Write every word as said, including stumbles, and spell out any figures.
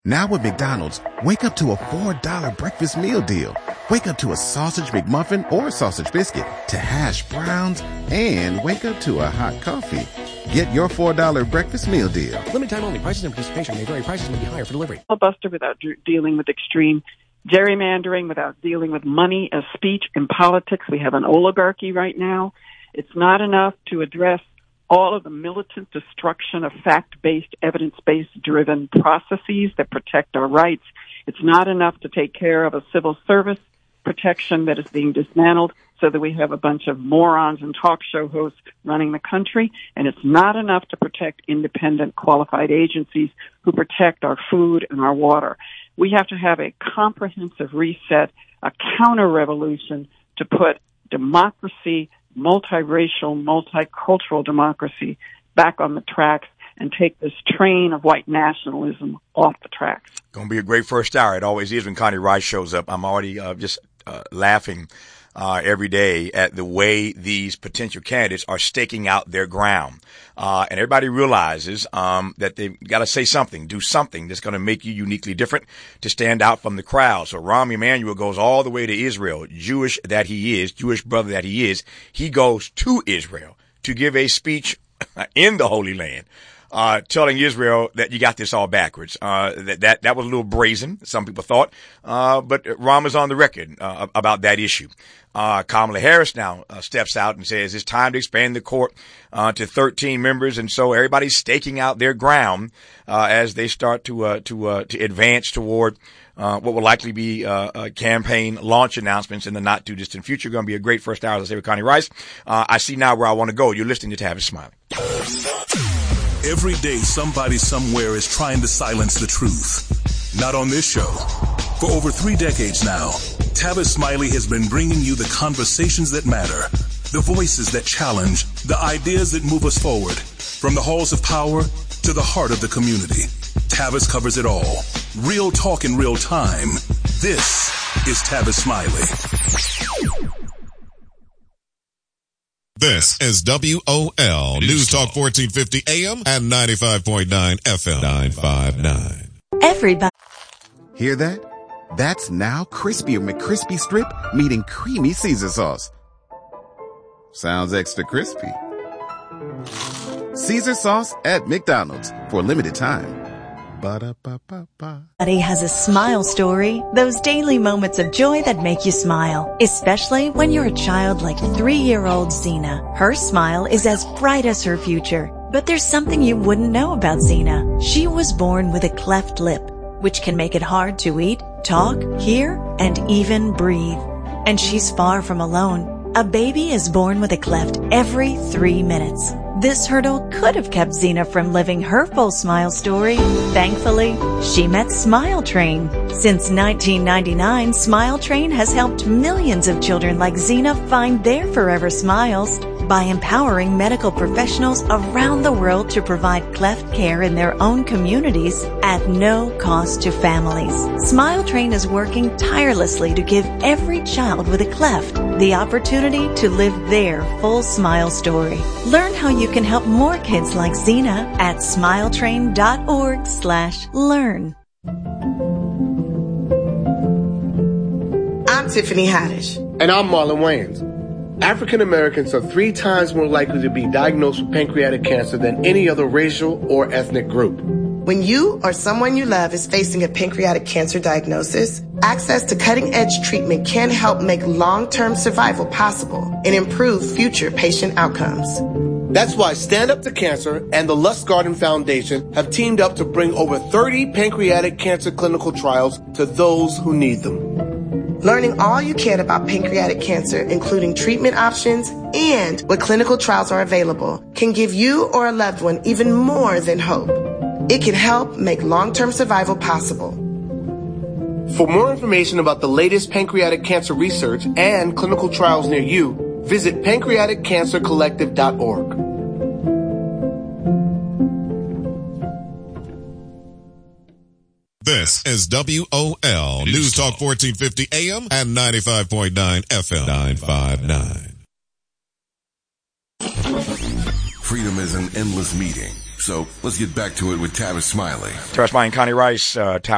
Now with McDonald's, wake up to a four dollar breakfast meal deal. Wake up to a sausage McMuffin or sausage biscuit, to hash browns, and wake up to a hot coffee. Get your four dollar breakfast meal deal. Limited time only. Prices and participation may vary. Prices may be higher for delivery. Filibuster without de- dealing with extreme gerrymandering, without dealing with money as speech in politics. We have an oligarchy right now. It's not enough to address all of the militant destruction of fact-based, evidence-based driven processes that protect our rights. It's not enough to take care of a civil service protection that is being dismantled so that we have a bunch of morons and talk show hosts running the country. And it's not enough to protect independent, qualified agencies who protect our food and our water. We have to have a comprehensive reset, a counter-revolution to put democracy, multiracial, multicultural democracy back on the tracks and take this train of white nationalism off the tracks. Going to be a great first hour. It always is when Connie Rice shows up. I'm already uh, just uh, laughing uh, every day at the way these potential candidates are staking out their ground. Uh, and everybody realizes um, that they've got to say something, do something that's going to make you uniquely different to stand out from the crowd. So Rahm Emanuel goes all the way to Israel, Jewish that he is, Jewish brother that he is. He goes to Israel to give a speech in the Holy Land. Uh, telling Israel that you got this all backwards. Uh, that, that, that was a little brazen, some people thought. Uh, but Rahm is on the record, uh, about that issue. Uh, Kamala Harris now, uh, steps out and says it's time to expand the court, uh, to thirteen members. And so everybody's staking out their ground, uh, as they start to, uh, to, uh, to advance toward, uh, what will likely be, uh, uh, campaign launch announcements in the not too distant future. Going to be a great first hour, as I say, with Connie Rice. Uh, I see now where I want to go. You're listening to Tavis Smiley. Every day, somebody somewhere is trying to silence the truth. Not on this show. For over three decades now, Tavis Smiley has been bringing you the conversations that matter, the voices that challenge, the ideas that move us forward. From the halls of power to the heart of the community, Tavis covers it all. Real talk in real time. This is Tavis Smiley. This is W O L News Talk fourteen fifty A M and ninety-five point nine F M. nine five nine. Everybody. Hear that? That's now Crispy McCrispy Strip meeting Creamy Caesar Sauce. Sounds extra crispy. Caesar Sauce at McDonald's for a limited time. Ba-da-ba-ba-ba. Everybody has a smile story. Those daily moments of joy that make you smile. Especially when you're a child like three-year-old Zena. Her smile is as bright as her future. But there's something you wouldn't know about Zena. She was born with a cleft lip, which can make it hard to eat, talk, hear, and even breathe. And she's far from alone. A baby is born with a cleft every three minutes. This hurdle could have kept Zena from living her full smile story. Thankfully, she met Smile Train. Since nineteen ninety-nine, Smile Train has helped millions of children like Zena find their forever smiles by empowering medical professionals around the world to provide cleft care in their own communities at no cost to families. Smile Train is working tirelessly to give every child with a cleft the opportunity to live their full smile story. Learn how you can help more kids like Zena at smiletrain.org slash learn. I'm Tiffany Haddish. And I'm Marlon Wayans. African Americans are three times more likely to be diagnosed with pancreatic cancer than any other racial or ethnic group. When you or someone you love is facing a pancreatic cancer diagnosis, access to cutting-edge treatment can help make long-term survival possible and improve future patient outcomes. That's why Stand Up to Cancer and the Lustgarten Foundation have teamed up to bring over thirty pancreatic cancer clinical trials to those who need them. Learning all you can about pancreatic cancer, including treatment options and what clinical trials are available, can give you or a loved one even more than hope. It can help make long-term survival possible. For more information about the latest pancreatic cancer research and clinical trials near you, visit pancreatic cancer collective dot org. This is W O L News Talk fourteen fifty A M and ninety-five point nine F M. nine five nine. Freedom is an endless meeting. So let's get back to it with Tavis Smiley. Tavis Smiley and Connie Rice. Uh,